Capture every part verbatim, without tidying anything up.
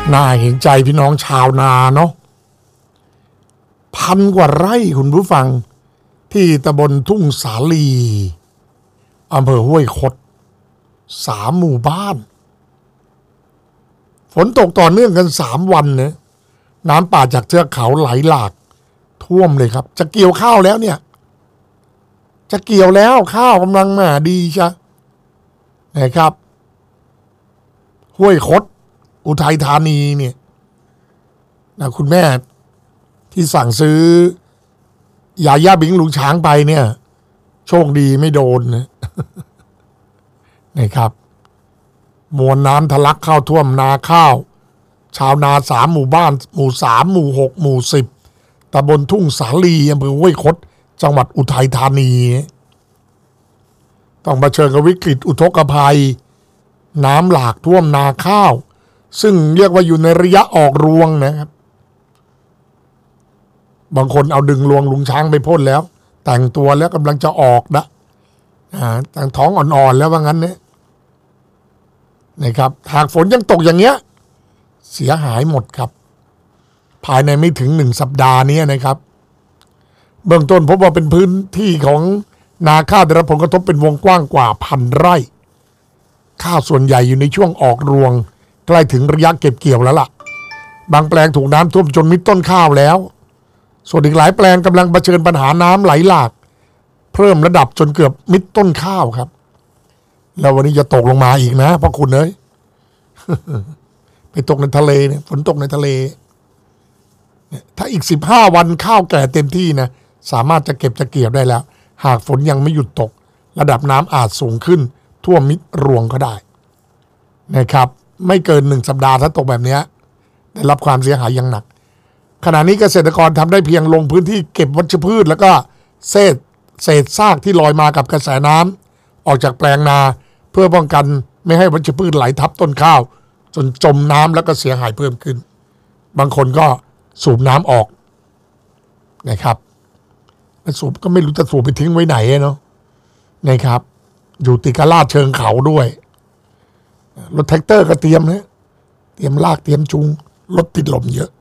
น่าเห็นใจพี่น้องชาวนาเนาะพันกว่าไร่คุณผู้ฟังที่ตำบลทุ่งสาลีอำเภอห้วยคดสามหมู่บ้านฝนตกต่อเนื่องกันสามวันเนี่ยน้ำป่าจากเทือกเขาไหลหลากท่วมเลยครับจะเกี่ยวข้าวแล้วเนี่ยจะเกี่ยวแล้วข้าวกำลังมาดีใช่นะครับห้วยคดอุทัยธานีเนี่ยนะคุณแม่ที่สั่งซื้อยาย่าบิงลุงช้างไปเนี่ยโชคดีไม่โดนนะนะครับมวลน้ำทะลักเข้าท่วมนาข้าวชาวนาสามหมู่บ้านหมู่สามหมู่หกหมู่สิบตำบลทุ่งสาลีอำเภอห้วยคดจังหวัดอุทัยธานีต้องเผชิญกับวิกฤตอุทกภัยน้ำหลากท่วมนาข้าวซึ่งเรียกว่าอยู่ในระยะออกรวงนะครับบางคนเอาดึงรวงลุงช้างไปพ่นแล้วแต่งตัวแล้วกำลังจะออกนะแต่งท้องอ่อนๆแล้วว่างั้นเนี่ยนะครับหากฝนยังตกอย่างเงี้ยเสียหายหมดครับภายในไม่ถึงหนึ่งสัปดาห์นี้นะครับเบื้องต้นพบว่าเป็นพื้นที่ของนาข้าวได้รับผลกระทบเป็นวงกว้างกว่าพันไร่ข้าวส่วนใหญ่อยู่ในช่วงออกรวงใกล้ถึงระยะเก็บเกี่ยวแล้วล่ะบางแปลงถูกน้ำท่วมจนมิดต้นข้าวแล้วส่วนอีกหลายแปลงกำลังเผชิญปัญหาน้ำไหลหลากเพิ่มระดับจนเกือบมิดต้นข้าวครับแล้ววันนี้จะตกลงมาอีกนะพ่อคุณเอ้ย ไปตกในทะเลเนี่ยฝนตกในทะเลถ้าอีกสิบห้าวันข้าวแก่เต็มที่นะสามารถจะเก็บจะเกี่ยวได้แล้วหากฝนยังไม่หยุดตกระดับน้ำอาจสูงขึ้นท่วมมิดรวงก็ได้นะครับไม่เกินหนึ่งสัปดาห์ถ้าตกแบบนี้ได้รับความเสียหายอย่างหนักขณะนี้เกษตรกรทำได้เพียงลงพื้นที่เก็บวัชพืชแล้วก็เศษเศษซากที่ลอยมากับกระแสน้ำออกจากแปลงนาเพื่อป้องกันไม่ให้วัชพืชไหลทับต้นข้าวจนจมน้ำแล้วก็เสียหายเพิ่มขึ้นบางคนก็สูบน้ำออกนะครับสูบก็ไม่รู้จะสูบไปทิ้งไว้ไหนเนาะนะครับอยู่ติดกับลาดเชิงเขาด้วยรถแท็กเตอร์ก็เตรียมนะเตรียมลากเตรียมจูงรถติดลมเยอะ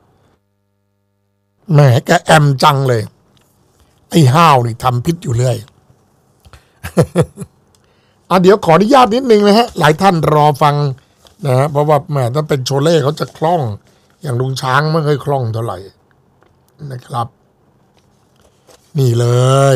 แหมแกแอมจังเลยไอ้ห้าวนี่ทำพิษอยู่เรื่อย อ่ะเดี๋ยวขออนุญาตนิดนึงนะฮะหลายท่านรอฟังนะฮะเพราะว่าแหมถ้าเป็นโชเล่เขาจะคล่องอย่างลุงช้างไม่เคยคล่องเท่าไหร่นะครับนี่เลย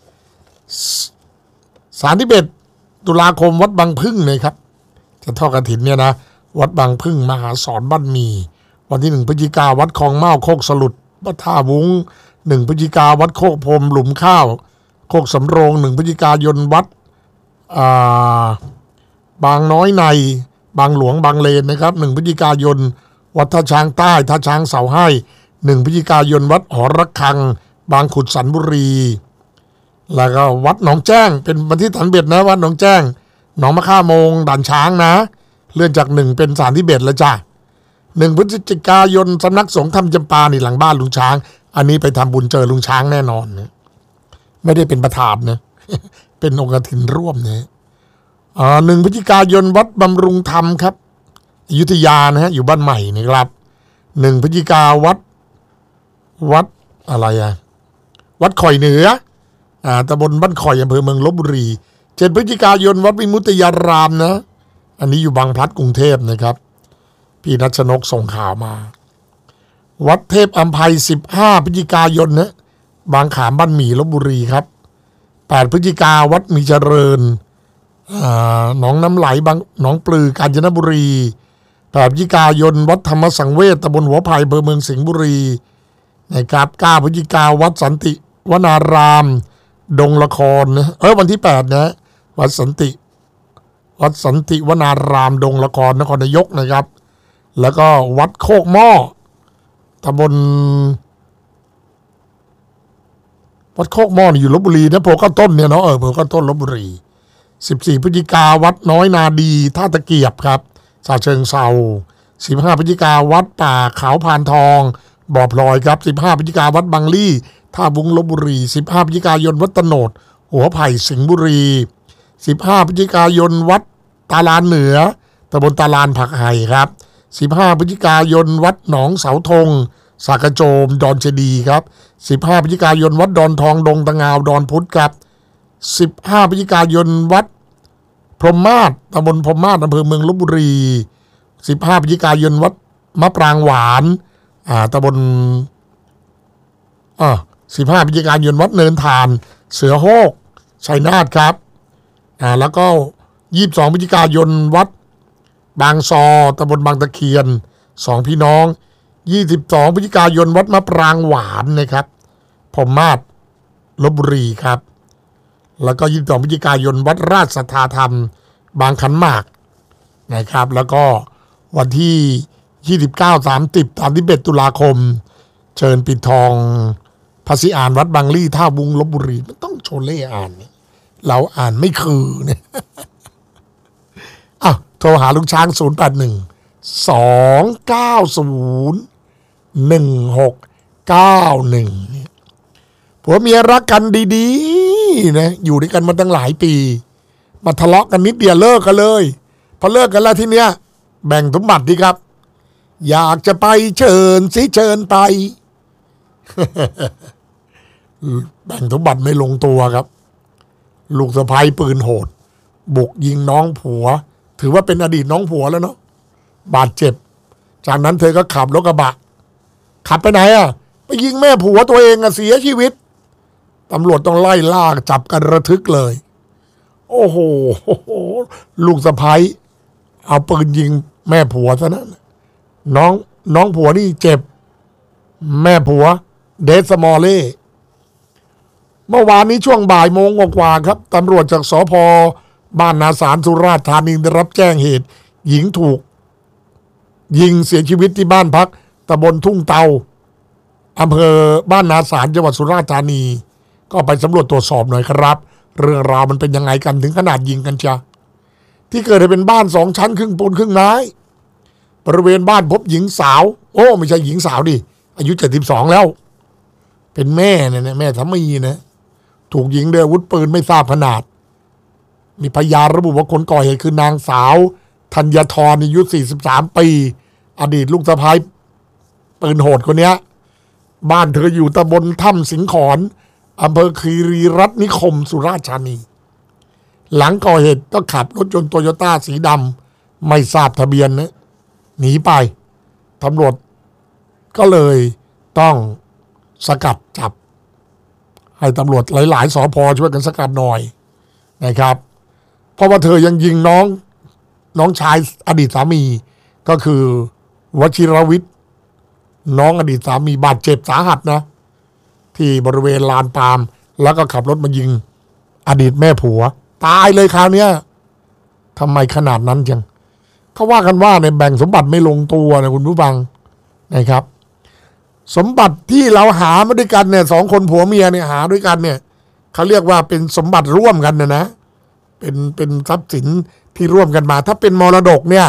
สามสิบเอ็ดตุลาคมวัดบางพึ่งเลยครับจะทอดกฐินเนี่ยนะวัดบางพึ่งมหาสอนบ้านมีวันที่หนึ่งพฤศจิกาวัดคลองเม้าโคกสลุดวัดท่าวุ้งหนึ่งพฤศจิกาวัดโคกพรมหลุมข้าวโคกสำโรงหนึ่งพฤศจิกายนวัดอ่าบางน้อยในบางหลวงบางเลนนะครับหนึ่งพฤศจิกายนวัดท่าช้างใต้ท่าช้างเสาให้หนึ่งพฤศจิกายนวัดหอระฆังบางขุดสันบุรีแล้วก็วัดหนองแจ้งเป็นวันที่สามสิบเอ็ดนะวัดหนองแจ้งหนองมะค่าโมงด่านช้างนะเลื่อนจากหนึ่งเป็นสามที่เบ็ดแล้วจ้ะหนึ่งพฤศจิกายนสำนักสงฆ์ธรรมจำปานี่หลังบ้านลุงช้างอันนี้ไปทำบุญเจอลุงช้างแน่นอนนะไม่ได้เป็นประธานนะ เป็นองค์กฐินร่วมนะอ่าหนึ่งพฤศจิกายนวัดบำรุงธรรมครับอยุธยานะฮะอยู่บ้านใหม่นี่ครับหนึ่งพฤศจิกาวัดวัดอะไรอะวัดข่อยเหนืออ่าตำบลบ้านข่อยอำเภอเมืองลพบุรีเจ็ดพฤศจิกายนวัดวิมุตติยารามนะอันนี้อยู่บางพลัดกรุงเทพนะครับพี่นัชนกส่งข่าวมาวัดเทพอัมภัยสิบห้าพฤศจิกายนนะบางขามบ้านหมี่ลพบุรีครับแปดพฤศจิกาวัดมีเจริญอ่าหนองน้ำไหลบางหนองปลือกาญจนบุรีแปดพฤศจิกายนวัดธรรมสังเวชตำบลหัวไผ่อำเภอเมืองสิงห์บุรีนะครับเก้าพฤศจิกาวัดสันติวนารามดงละครนะเออวันที่แปดนะวัดสันติวัดสันติวนารามดงละครนครนายกนะครับแล้วก็วัดโคกหม้อตำบลวัดโคกหม้ออยู่ลพบุรีนะโพก็ต้นเนี่ยเนาะเออโพก็ต้นลพบุรีสิบสี่พฤศจิกาวัดน้อยนาดีท่าตะเกียบครับฉะเชิงเทราสิบห้าพฤศจิกาวัดป่าขาวพานทองบ่อพลอยครับสิบห้าพฤศจิกาวัดบางลี่ท่าบุ้งลพบุรีสิบห้าพฤศจิกายนวัดตโนดหัวไผ่สิงห์บุรีสิบห้าพฤศจิกายนวัดตาลานเหนือตำบลตาลานผักไห่ครับสิบห้าพฤศจิกายนวัดหนองเสาธงสากระโจมดอนเจดีครับสิบห้าพฤศจิกายนวัดดอนทองดงตะงาวดอนพุธครับสิบห้าพฤศจิกายนวัดพรหมมาศตำบลพรหมมาศอำเภอเมืองลพบุรีสิบห้าพฤศจิกายนวัดมะปรางหวานอ่าตำบลอ่าสิบห้าพฤศจิกายนวัดเนินทานเสือโฮกชัยนาทครับอ่าแล้วก็ยี่สิบสองพฤศจิกายนวัดบางซอตำบลบางตะเคียนสองพี่น้องยี่สิบสองพฤศจิกายนวัดมะปรางหวานนะครับพรหมมาศลพบุรีครับแล้วก็ยี่สิบสองพฤศจิกายนวัดราชสัทธาธรรมบางขันหมากนะครับแล้วก็วันที่ยี่สิบเก้า สามสิบ สามสิบเอ็ดตุลาคมเชิญปิดทองพระศรีอานวัดบางลี่ท่าวุ้งลพบุรีมันต้องโชเล่อ่านเราอ่านไม่คือเนี่ยอ้าวโทรหาลุงช้างศูนย์ แปด หนึ่ง สอง เก้า ศูนย์ หนึ่ง หก เก้า หนึ่งผัวเมียรักกันดีๆนะอยู่ด้วยกันมาตั้งหลายปีมาทะเลาะกันนิดเดียวเลิกกันเลยพอเลิกกันแล้วทีเนี้ยแบ่งสมบัติดีครับอยากจะไปเชิญสิเชิญไป แบ่งสมบัติไม่ลงตัวครับลูกสะใภ้ปืนโหดบุกยิงน้องผัวถือว่าเป็นอดีตน้องผัวแล้วเนาะบาดเจ็บจากนั้นเธอก็ขับรถกระบะขับไปไหนอ่ะไปยิงแม่ผัวตัวเองอ่ะเสียชีวิตตำรวจต้องไล่ล่าจับกันระทึกเลยโอ้โหลูกสะใภ้เอาปืนยิงแม่ผัวซะนั้นน้องน้องผัวนี่เจ็บแม่ผัวเดสมอลเล่เมื่อวานนี้ช่วงบ่ายโมงกว่าครับตำรวจจากสภ.บ้านนาสารสุราษฎร์ธานีได้รับแจ้งเหตุหญิงถูกยิงเสียชีวิตที่บ้านพักตำบลทุ่งเตาอำเภอบ้านนาสารจังหวัดสุราษฎร์ธานีก็ไปสำรวจตรวจสอบหน่อยครับเรื่องราวมันเป็นยังไงกันถึงขนาดยิงกันจ้ะที่เกิดเป็นบ้านสองชั้นครึ่งปูนครึ่งไม้บริเวณบ้านพบหญิงสาวโอ้ไม่ใช่หญิงสาวดิอายุเจ็ดสิบสองแล้วเป็นแม่เนี่ยแม่สามีนะถูกยิงด้วยอาวุธปืนไม่ทราบขนาดมีพยานระบุว่าคนก่อเหตุคือนางสาวธัญธรอายุสี่สิบสามปีอดีตลูกสะใภ้ปืนโหดคนเนี้ยบ้านเธออยู่ตำบลถ้ำสิงขอนอำเภอคีรีรัตน์นิคมสุราษฎร์ธานีหลังก่อเหตุก็ขับรถยนต์โตโยต้าสีดำไม่ทราบทะเบียนนะหนีไปตำรวจก็เลยต้องสกัดจับให้ตำรวจหลายๆสภ.ช่วยกันสกัดหน่อยนะครับเพราะว่าเธอยังยิงน้องน้องชายอดีตสามีก็คือวชิรวิทย์น้องอดีตสามีบาดเจ็บสาหัสนะที่บริเวณลานปาล์มแล้วก็ขับรถมายิงอดีตแม่ผัวตายเลยคราวนี้ทำไมขนาดนั้นจังเขาว่ากันว่าในแบ่งสมบัติไม่ลงตัวนะคุณผู้ฟังนะครับสมบัติที่เราหามาด้วยกันเนี่ยสองคนผัวเมียเนี่ยหาด้วยกันเนี่ยเขาเรียกว่าเป็นสมบัติร่วมกันนะนะเป็นเป็นทรัพย์สินที่ร่วมกันมาถ้าเป็นมรดกเนี่ย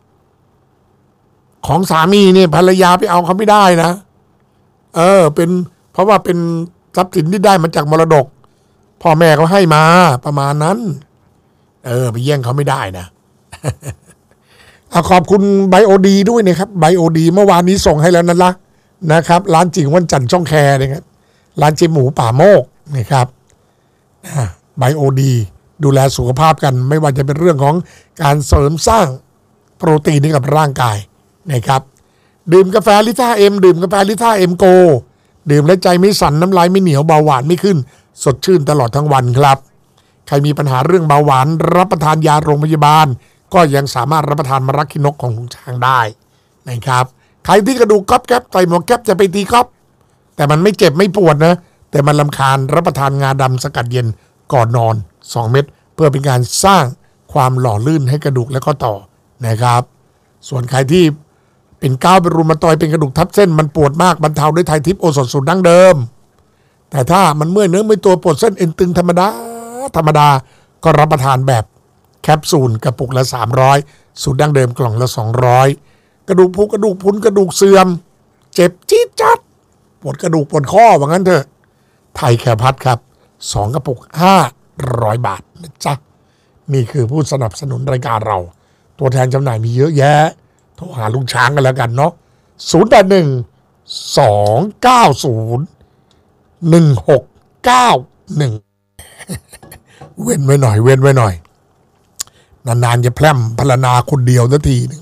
ของสามีเนี่ยภรรยาไปเอาเขาไม่ได้นะเออเป็นเพราะว่าเป็นทรัพย์สินที่ได้มาจากมรดกพ่อแม่เขาให้มาประมาณนั้นเออไปแย่งเขาไม่ได้นะ ขอบคุณไบโอดีด้วยนะครับไบโอดีเมื่อวานนี้ส่งให้แล้วนั่นละนะครับร้านจิงวันจันทร์ช่องแคร์นะครับร้านเจหมูป่าโมกนะครับไบโอดีดูแลสุขภาพกันไม่ว่าจะเป็นเรื่องของการเสริมสร้างโปรตีนให้กับร่างกายนะครับดื่มกาแฟลิซ่าเอ็มดื่มกาแฟลิซ่าเอ็มโกดื่มแล้วใจไม่สั่นน้ำลายไม่เหนียวเบาหวานไม่ขึ้นสดชื่นตลอดทั้งวันครับใครมีปัญหาเรื่องเบาหวานรับประทานยาโรงพยาบาลก็ยังสามารถรับประทานมะรักคินกของลุงช้างได้นะครับใครที่กระดูกก๊อบแก๊บใส่หมวกแก๊บจะไปตีก๊อบแต่มันไม่เจ็บไม่ปวดนะแต่มันรำคาญรับประทานงาดำสกัดเย็นก่อนนอนสองเม็ดเพื่อเป็นการสร้างความหล่อลื่นให้กระดูกและข้อต่อนะครับส่วนใครที่เป็นก้าวเป็นรุมาตอยเป็นกระดูกทับเส้นมันปวดมากบรรเทาด้วยไทยทิพย์โอสถสูตรดั้งเดิมแต่ถ้ามันเมื่อยเนื้อเมื่อยตัวปวดเส้นเอ็นตึงธรรมดาธรรมดาก็รับประทานแบบแคปซูลกระปุกละสามร้อยสูตรดั้งเดิมกล่องละสองร้อยกระดูกพุกระดูกพุนกระดูกเสื่อมเจ็บจี๊ดจัดปวดกระดูกปวดข้อว่างั้นเถอะไทยแคร์พัดครับสองกระปุกห้าร้อยบาทนะจ๊ะนี่คือผู้สนับสนุนรายการเราตัวแทนจำหน่ายมีเยอะแยะโทรหาลุงช้างกันแล้วกันเนาะศูนย์แปดหนึ่งสองเก้าศูนย์หนึ่งหกเก้าหนึ่งเว้นไว้หน่อยเว้นไว้หน่อยนานๆจะแพร่มพรรณนาคนเดียวสักทีหนึ่ง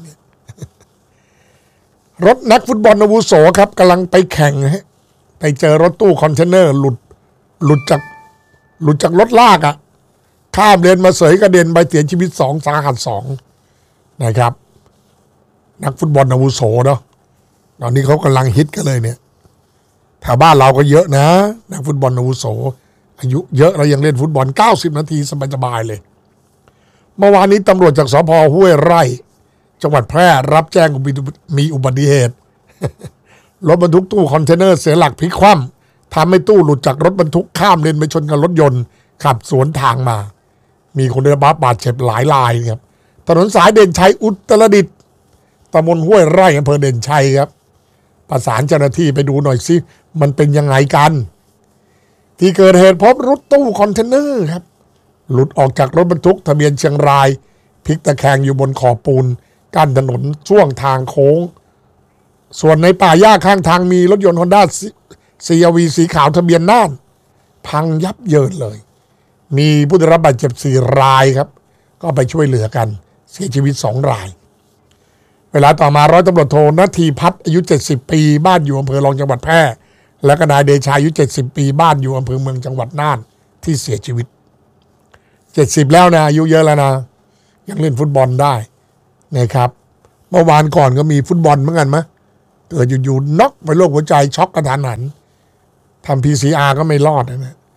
รถนักฟุตบอลอาวุโสครับกำลังไปแข่งฮะไปเจอรถตู้คอนเทนเนอร์หลุดหลุดจากหลุดจากรถลากอะข้ามเลนมาเสยกระเด็นไปเสียชีวิตสองสาหัสสองนะครับนักฟุตบอลอาวุโสเนาะตอนนี้เขากำลังฮิตกันเลยเนี่ยแถวบ้านเราก็เยอะนะนักฟุตบอลอาวุโสอายุเยอะเรายังเล่นฟุตบอลเก้าสิบนาทีสบายๆเลยเมื่อวานนี้ตำรวจจากสภ.ห้วยไร่จังหวัดแพร่รับแจ้งมีอุบัติเหตุรถบรรทุกตู้คอนเทนเนอร์เสียหลักพลิกคว่ำทำให้ตู้หลุดจากรถบรรทุกข้ามเลนไปชนกับรถยนต์ขับสวนทางมามีคนได้รับบาดเจ็บหลายรายครับถนนสายเด่นชัยอุตรดิตถ์ตำบลห้วยไร่อำเภอเด่นชัยครับประสานเจ้าหน้าที่ไปดูหน่อยสิมันเป็นยังไงกันที่เกิดเหตุพบรถตู้คอนเทนเนอร์ครับหลุดออกจากรถบรรทุกทะเบียนเชียงรายพลิกตะแคงอยู่บนขอบปูนกั้นถนนช่วงทางโค้งส่วนในป่าหญ้าข้างทางมีรถยนต์ฮอนด้าซีอาร์วีสีขาวทะเบียนน่านพังยับเยินเลยมีผู้ได้รับบาดเจ็บสี่รายครับก็ไปช่วยเหลือกันเสียชีวิตสองรายเวลาต่อมาร้อยตำรวจโทณทีพัฒน์อายุเจ็ดสิบปีบ้านอยู่อำเภอรองจังหวัดแพร่และก็นายเดชาอายุเจ็ดสิบปีบ้านอยู่อำเภอเมืองจังหวัดน่านที่เสียชีวิตเจ็ดสิบแล้วนะอายุเยอะแล้วนะยังเล่นฟุตบอลได้นะครับเมื่อวานก่อนก็มีฟุตบอลเหมือนกันไหมเกิดอยู่ๆน็อกไปโรคหัวใจช็อกกระทันหันทำ พี ซี อาร์ ก็ไม่รอดนะ